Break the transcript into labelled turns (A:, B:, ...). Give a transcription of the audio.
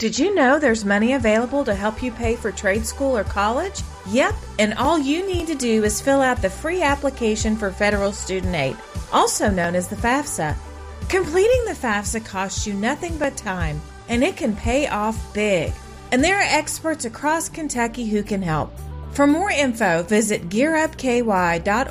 A: Did you know there's money available to help you pay for trade school or college? Yep, and all you need to do is fill out the free application for federal student aid, also known as the FAFSA. Completing the FAFSA costs you nothing but time, and it can pay off big. And there are experts across Kentucky who can help. For more info, visit gearupky.org